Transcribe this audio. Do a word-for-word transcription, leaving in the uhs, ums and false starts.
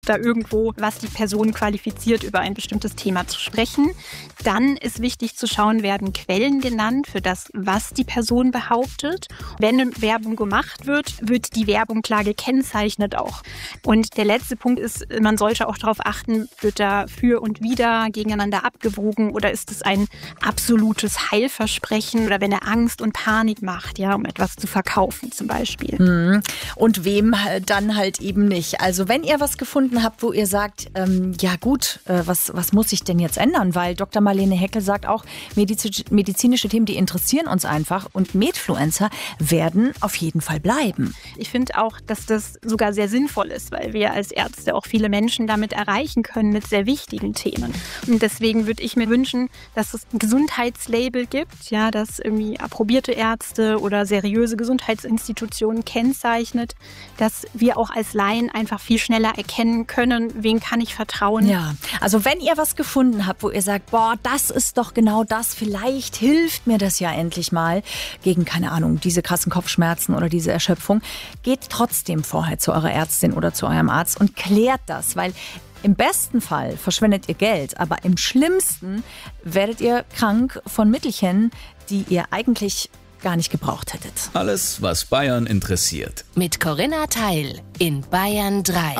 da irgendwo, was die Person qualifiziert, über ein bestimmtes Thema zu sprechen. Dann ist wichtig zu schauen, werden Quellen genannt für das, was die Person behauptet. Wenn Werbung gemacht wird, wird die Werbung klar gekennzeichnet auch. Und der letzte Punkt ist, man sollte auch darauf achten, wird da für und wider gegeneinander abgewogen oder ist es ein absolutes Heilversprechen oder wenn er Angst und Panik macht, ja, um etwas zu verkaufen zum Beispiel. Und wem dann halt eben nicht. Also wenn ihr was gefunden habt, wo ihr sagt, ähm, ja gut, äh, was, was muss sich denn jetzt ändern? Weil Doktor Marlene Heckel sagt auch, mediz- medizinische Themen, die interessieren uns einfach und Medfluencer werden auf jeden Fall bleiben. Ich finde auch, dass das sogar sehr sinnvoll ist, weil wir als Ärzte auch viele Menschen damit erreichen können mit sehr wichtigen Themen. Und deswegen würde ich mir wünschen, dass es ein Gesundheitslabel gibt, ja, das irgendwie approbierte Ärzte oder seriöse Gesundheitsinstitutionen kennzeichnet, dass wir auch als Laien einfach viel schneller erkennen können, wen kann ich vertrauen. Ja, also wenn ihr was gefunden habt, wo ihr sagt, boah, das ist doch genau das, vielleicht hilft mir das ja endlich mal gegen, keine Ahnung, diese krassen Kopfschmerzen oder diese Erschöpfung, geht trotzdem vorher zu eurer Ärztin oder zu eurem Arzt und klärt das, weil im besten Fall verschwendet ihr Geld, aber im schlimmsten werdet ihr krank von Mittelchen, die ihr eigentlich gar nicht gebraucht hättet. Alles, was Bayern interessiert. Mit Corinna Teil in Bayern drei.